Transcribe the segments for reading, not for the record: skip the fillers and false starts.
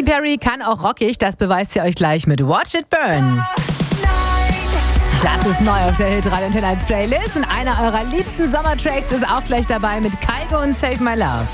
Perry kann auch rockig, das beweist sie euch gleich mit Watch It Burn. Das ist neu auf der Hitradio Antenne 1 Playlist und einer eurer liebsten Sommertracks ist auch gleich dabei mit Kygo und Save My Love.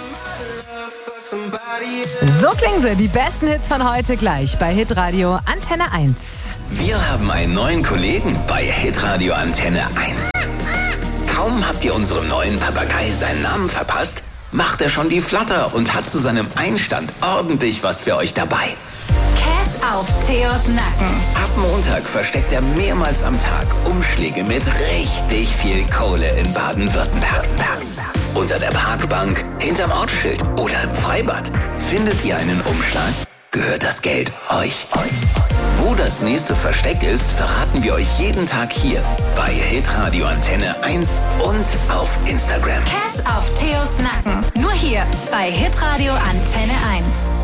So klingen sie, die besten Hits von heute gleich bei Hitradio Antenne 1. Wir haben einen neuen Kollegen bei Hitradio Antenne 1. Kaum habt ihr unserem neuen Papagei seinen Namen verpasst, macht er schon die Flatter und hat zu seinem Einstand ordentlich was für euch dabei. Cash auf Theos Nacken. Ab Montag versteckt er mehrmals am Tag Umschläge mit richtig viel Kohle in Baden-Württemberg. Unter der Parkbank, hinterm Ortsschild oder im Freibad. Findet ihr einen Umschlag, gehört das Geld euch. Wo das nächste Versteck ist, verraten wir euch jeden Tag hier bei Hitradio Antenne 1 und auf Instagram. Cash auf Theos Nacken. Nur hier bei Hitradio Antenne 1.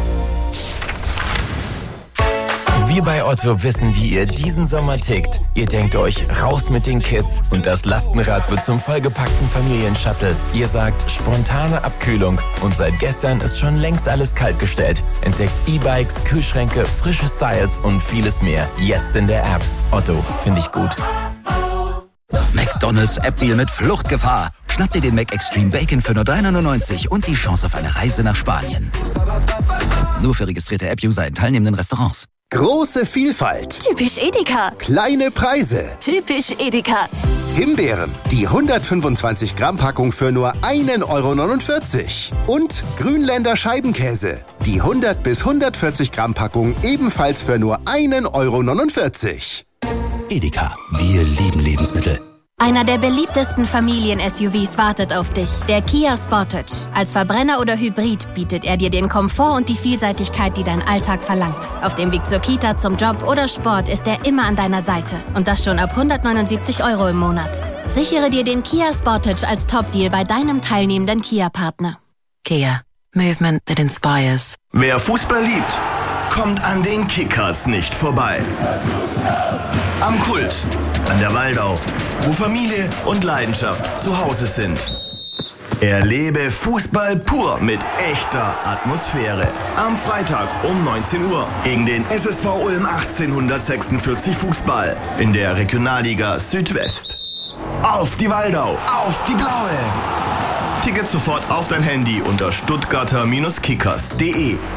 Wir bei Otto wissen, wie ihr diesen Sommer tickt. Ihr denkt euch, raus mit den Kids und das Lastenrad wird zum vollgepackten Familienshuttle. Ihr sagt, spontane Abkühlung und seit gestern ist schon längst alles kaltgestellt. Entdeckt E-Bikes, Kühlschränke, frische Styles und vieles mehr. Jetzt in der App. Otto, finde ich gut. McDonald's App-Deal mit Fluchtgefahr. Schnapp dir den Mac Extreme Bacon für nur 3,99 € und die Chance auf eine Reise nach Spanien. Nur für registrierte App-User in teilnehmenden Restaurants. Große Vielfalt. Typisch Edeka. Kleine Preise. Typisch Edeka. Himbeeren, die 125 Gramm Packung für nur 1,49 €. Und Grünländer Scheibenkäse, die 100 bis 140 Gramm Packung ebenfalls für nur 1,49 €. Edeka, wir lieben Lebensmittel. Einer der beliebtesten Familien-SUVs wartet auf dich, der Kia Sportage. Als Verbrenner oder Hybrid bietet er dir den Komfort und die Vielseitigkeit, die dein Alltag verlangt. Auf dem Weg zur Kita, zum Job oder Sport ist er immer an deiner Seite. Und das schon ab 179 € im Monat. Sichere dir den Kia Sportage als Top-Deal bei deinem teilnehmenden Kia-Partner. Kia. Movement that inspires. Wer Fußball liebt, kommt an den Kickers nicht vorbei. Am Kult, an der Waldau, wo Familie und Leidenschaft zu Hause sind. Erlebe Fußball pur mit echter Atmosphäre. Am Freitag um 19 Uhr gegen den SSV Ulm 1846 Fußball in der Regionalliga Südwest. Auf die Waldau, auf die Blaue! Tickets sofort auf dein Handy unter stuttgarter-kickers.de.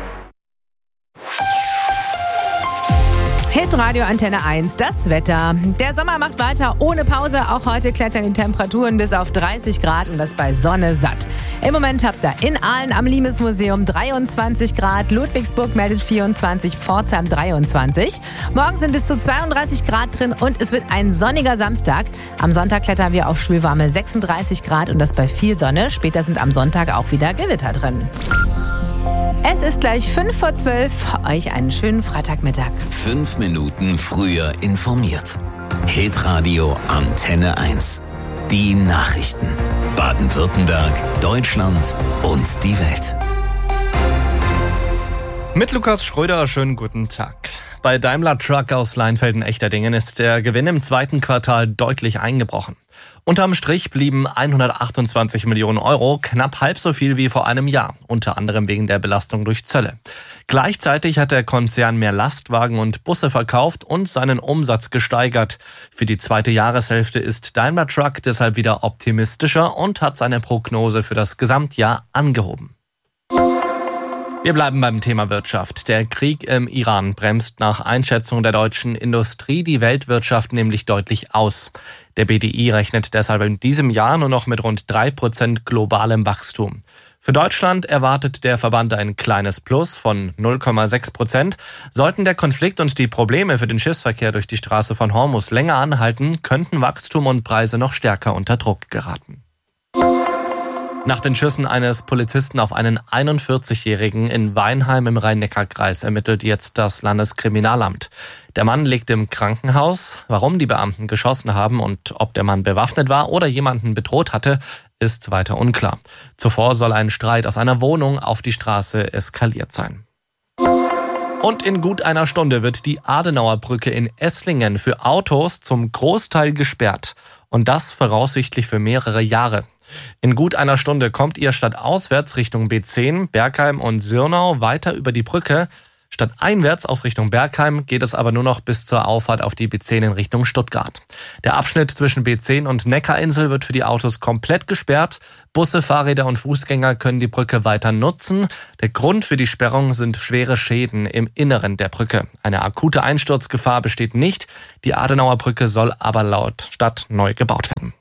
Hitradio Antenne 1, das Wetter. Der Sommer macht weiter ohne Pause. Auch heute klettern die Temperaturen bis auf 30 Grad und das bei Sonne satt. Im Moment habt ihr in Aalen am Limes-Museum 23 Grad, Ludwigsburg meldet 24, Pforzheim 23. Morgen sind bis zu 32 Grad drin und es wird ein sonniger Samstag. Am Sonntag klettern wir auf schwülwarme 36 Grad und das bei viel Sonne. Später sind am Sonntag auch wieder Gewitter drin. Es ist gleich 11:55. Euch einen schönen Freitagmittag. 5 Minuten früher informiert. Hitradio Antenne 1. Die Nachrichten. Baden-Württemberg, Deutschland und die Welt. Mit Lukas Schröder, schönen guten Tag. Bei Daimler Truck aus Leinfelden-Echterdingen ist der Gewinn im zweiten Quartal deutlich eingebrochen. Unterm Strich blieben 128 Millionen Euro, knapp halb so viel wie vor einem Jahr, unter anderem wegen der Belastung durch Zölle. Gleichzeitig hat der Konzern mehr Lastwagen und Busse verkauft und seinen Umsatz gesteigert. Für die zweite Jahreshälfte ist Daimler Truck deshalb wieder optimistischer und hat seine Prognose für das Gesamtjahr angehoben. Wir bleiben beim Thema Wirtschaft. Der Krieg im Iran bremst nach Einschätzung der deutschen Industrie die Weltwirtschaft nämlich deutlich aus. Der BDI rechnet deshalb in diesem Jahr nur noch mit rund 3% globalem Wachstum. Für Deutschland erwartet der Verband ein kleines Plus von 0,6%. Sollten der Konflikt und die Probleme für den Schiffsverkehr durch die Straße von Hormuz länger anhalten, könnten Wachstum und Preise noch stärker unter Druck geraten. Nach den Schüssen eines Polizisten auf einen 41-Jährigen in Weinheim im Rhein-Neckar-Kreis ermittelt jetzt das Landeskriminalamt. Der Mann liegt im Krankenhaus. Warum die Beamten geschossen haben und ob der Mann bewaffnet war oder jemanden bedroht hatte, ist weiter unklar. Zuvor soll ein Streit aus einer Wohnung auf die Straße eskaliert sein. Und in gut einer Stunde wird die Adenauerbrücke in Esslingen für Autos zum Großteil gesperrt. Und das voraussichtlich für mehrere Jahre. In gut einer Stunde kommt ihr stadtauswärts Richtung B10, Bergheim und Sürnau weiter über die Brücke. Stadteinwärts aus Richtung Bergheim geht es aber nur noch bis zur Auffahrt auf die B10 in Richtung Stuttgart. Der Abschnitt zwischen B10 und Neckarinsel wird für die Autos komplett gesperrt. Busse, Fahrräder und Fußgänger können die Brücke weiter nutzen. Der Grund für die Sperrung sind schwere Schäden im Inneren der Brücke. Eine akute Einsturzgefahr besteht nicht. Die Adenauer Brücke soll aber laut Stadt neu gebaut werden.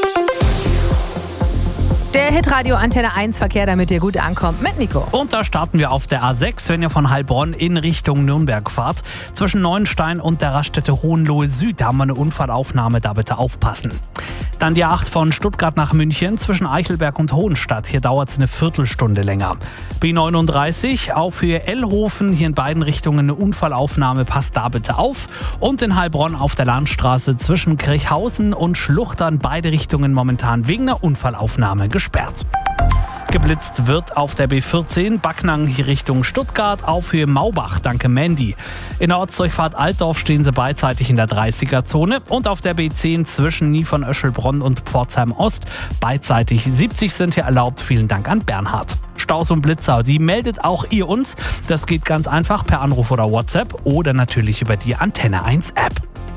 Der Hitradio Antenne 1 Verkehr, damit ihr gut ankommt, mit Nico. Und da starten wir auf der A6, wenn ihr von Heilbronn in Richtung Nürnberg fahrt. Zwischen Neuenstein und der Raststätte Hohenlohe Süd, da haben wir eine Unfallaufnahme, da bitte aufpassen. Dann die A8 von Stuttgart nach München zwischen Eichelberg und Hohenstadt. Hier dauert es eine Viertelstunde länger. B39 auf Höhe Ellhofen, hier in beiden Richtungen eine Unfallaufnahme, passt da bitte auf. Und in Heilbronn auf der Landstraße zwischen Kirchhausen und Schluchtern, beide Richtungen momentan wegen einer Unfallaufnahme gesperrt. Geblitzt wird auf der B14 Backnang hier Richtung Stuttgart auf Höhe Maubach, danke Mandy. In der Ortsdurchfahrt Altdorf stehen sie beidseitig in der 30er-Zone und auf der B10 zwischen Nie-von-Öschelbronn und Pforzheim Ost beidseitig 70 sind hier erlaubt. Vielen Dank an Bernhard. Staus und Blitzer, die meldet auch ihr uns. Das geht ganz einfach per Anruf oder WhatsApp oder natürlich über die Antenne 1 App.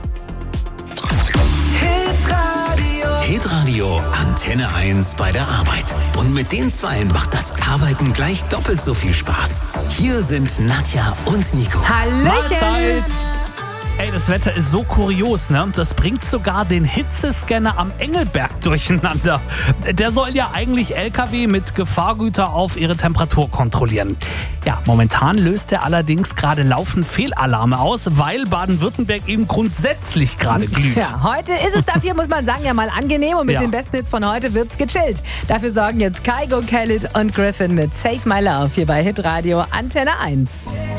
Hitradio Antenne 1 bei der Arbeit. Und mit den Zweien macht das Arbeiten gleich doppelt so viel Spaß. Hier sind Nadja und Nico. Hallöchen! Mahlzeit! Ey, das Wetter ist so kurios, ne? Das bringt sogar den Hitzescanner am Engelberg durcheinander. Der soll ja eigentlich LKW mit Gefahrgüter auf ihre Temperatur kontrollieren. Ja, momentan löst er allerdings gerade laufend Fehlalarme aus, weil Baden-Württemberg eben grundsätzlich gerade glüht. Ja, heute ist es dafür, muss man sagen, ja mal angenehm und mit den besten Hits von heute wird's gechillt. Dafür sorgen jetzt Kygo, Khalid und Griffin mit Save My Love hier bei Hitradio Antenne 1.